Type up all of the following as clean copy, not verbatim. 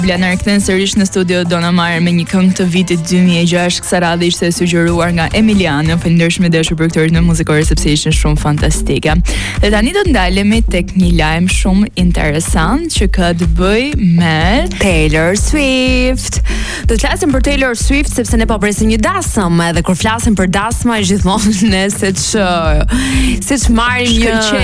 Blana rikthen sërish në studio Donna Mar me një këngë të vitit 2006, kësa radhë ishte sugjeruar nga Emiliano. Falënderoj dashur për këtë ritëm muzikore sepse ishte shumë fantastike. Dhe tani do të ndalemi tek një lajm shumë interesant që ka të bëjë me Taylor Swift. Do të flasim për Taylor Swift sepse ne po presim një dasëm, edhe kur flasim për dasma gjithmonë ne siç marrim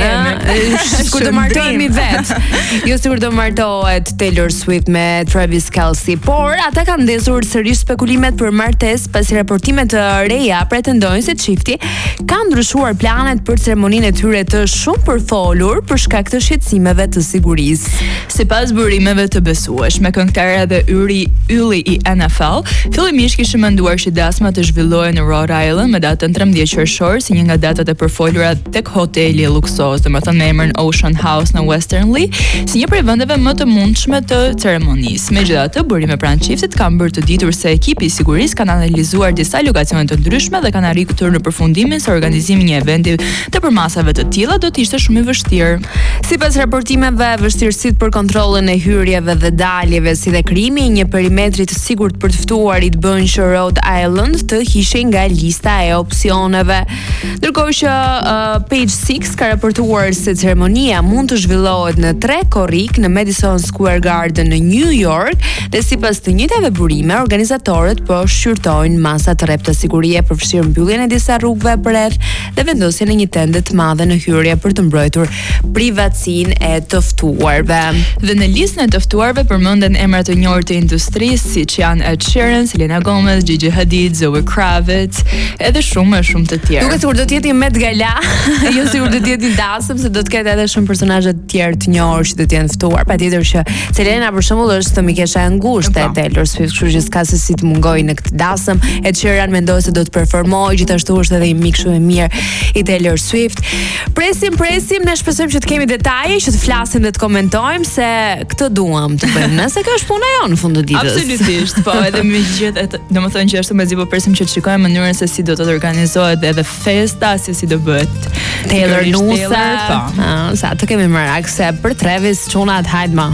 një kur do martohemi vet. Jo sikur do martohet Taylor Swift me Travis Kelce, por ata kanë ndezur sërish spekulimet për martesë pasi raportimet të reja pretendojnë se çifti ka ndryshuar planet për ceremoninë e tyre të shumë përfolur për shkak të shqetësimeve të sigurisë. Sipas burimeve të besueshme, këngëtarja dhe ylli i NFL fillimisht kishte menduar që dasma të zhvillohej në Rhode Island me datën 13 qershor si një nga datat e përfolura tek hoteli luksoz, domethënë me emrin Ocean House në Western Lee, si një prej vendeve më të mundshme të ceremonisë. Megjithatë, burime pranë çiftit kanë bërë të ditur se ekipi i sigurisë kanë analizuar disa lokacione të ndryshme dhe kanë arritur në përfundimin se organizimi i një eventi të përmasave të tilla do të ishte shumë i vështirë. Sipas raportimeve, vështirësitë për kontrollin e hyrjeve dhe daljeve si dhe krijimi i një perimetri të sigurt për të ftuarit bënë që Rhode Island të hiqej nga lista e opsioneve. Ndërkohë që Page Six ka raportuar se ceremonia mund të zhvillohet në 3 korrik në Madison Square Garden në New York, dhe sipas të njëjtave burime, organizatorët po shqyrtojnë masa të rreptë sigurie për fshirë mbylljen e disa rrugëve përreth dhe vendosjen e një tende të madhe në hyrje për të mbrojtur privatësinë e të ftuarve. Dhe në listën e të ftuarve përmenden emra të njohur të industrisë siç janë Ed Sheeran, Selena Gomez, Gigi Hadid, Zoe Kravitz, edhe shumë të tjerë. Duket sikur do të jetë një Met Gala, jo sikur do të jetë një dasëm, se do të ketë edhe shumë personazhe të tjerë të njohur që do të jenë ftuar. Patjetër që Selena për shembull është mikesha e ngushtë e Taylor Swift, kështu që s'ka se si të mungojë në këtë dasëm. Ed Sheeran mendoj se do të performojë, gjithashtu është edhe një mik shumë i mirë i Taylor Swift. Presim, ne shpresojmë që të kemi detaje, që të flasim dhe të komentojmë se këtë duam të bëjmë. Nëse kjo është puna jonë në fund të ditës. Absolutisht, po, edhe me gjithë, domethënë që ashtu mezi po presim që të shikojmë mënyrën se si do të organizohet edhe festa, si do bëhet Taylor Nusa. Po, sa të kemi merak se për Travis çunat hajde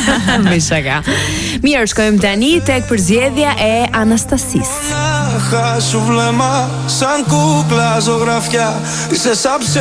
më shaka. Mirë, shkojmë tani tek përzgjedhja e Anastasisë.